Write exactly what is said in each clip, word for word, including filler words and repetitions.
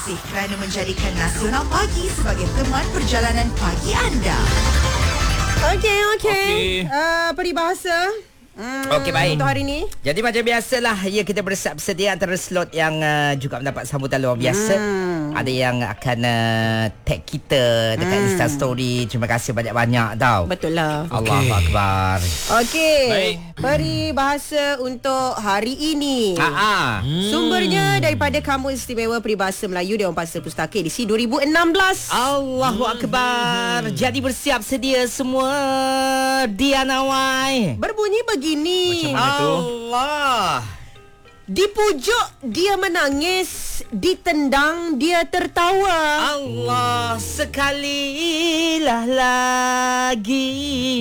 kasih kerana menjadikan Nasional Pagi sebagai teman perjalanan pagi anda. Okey, okey. Okey. Uh, peribahasa. Hmm, Okey, baik. Untuk hari ni. Jadi macam biasalah, ya, kita bersedia antara slot yang uh, juga mendapat sambutan luar biasa. Hmm. Ada yang akan uh, tag kita dekat Hmm. Insta Story. Terima kasih banyak-banyak tau. Betul lah. Allahu Akbar. Okey. Baik. Peribahasa untuk hari ini. Ah, ah. Sumbernya daripada Kamus Istimewa Peribahasa Melayu Dewan Pasar Pustaka edisi dua ribu enam belas. Allahu Akbar. Jadi bersiap sedia semua, Diana Wai. Berbunyi begini. Macam mana tu? Allah. Di pujuk dia menangis, ditendang dia tertawa. Allah, sekalilah lagi.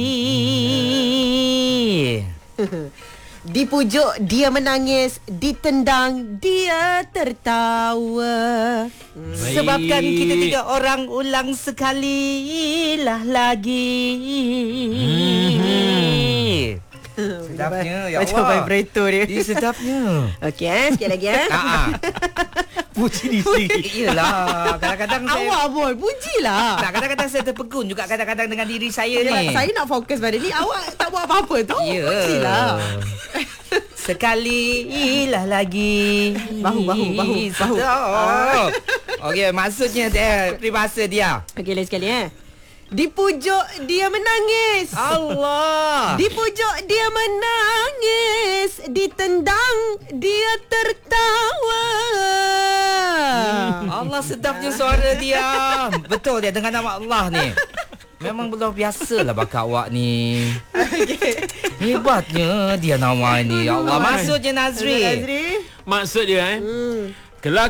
Di pujuk dia menangis, ditendang dia tertawa. Baik. Sebabkan kita tiga orang ulang sekalilah lagi. Sedapnya, ya Macam Allah. vibrator dia. Dia sedapnya. Okey, eh, sikit lagi eh. Ah, ah. Puji ni sendiri. Iyalah, kadang-kadang saya Awak boy, pujilah. tak, kadang-kadang saya terpegun juga kadang-kadang dengan diri saya Yelah, ni. saya nak fokus pada ni. Awak tak buat apa-apa tu. Ya. Pujilah. Sekalilah lagi. Bahu, bahu, bahu, bahu. Oh. Okey, maksudnya dia peribahasa dia. Okey, lagi sekali eh. Di pujuk dia menangis. Allah. Di pujuk dia menangis, ditendang dia tertawa. Allah, sedapnya suara dia. Betul dia dengan nama Allah ni. Memang luar biasa lah bakat awak ni. Okey. Hebatnya dia nama ni. Ya Allah. Maksudnya Nazri. Nazri. Maksud dia eh. Hmm. Kelak